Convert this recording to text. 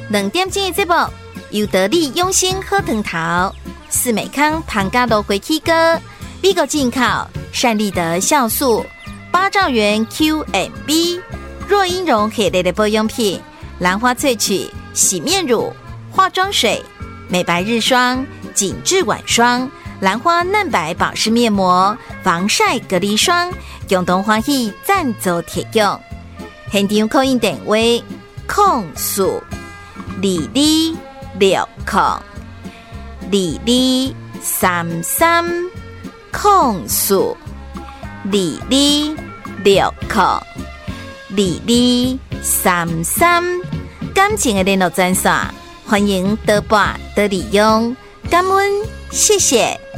2点钟的节目，由得力用心喝藤桃、四美康唐家乐回K哥、美国进口善利德酵素、8兆元 Q&B、若英绒系列的保养品、兰花萃取洗面乳、化妆水、美白日霜、紧致晚霜、兰花嫩白保湿面膜、防晒隔离霜，共同欢喜赞助提供。现场扣印电话：0422602230感情的联络专线，欢迎多拨多利用，感恩，谢谢。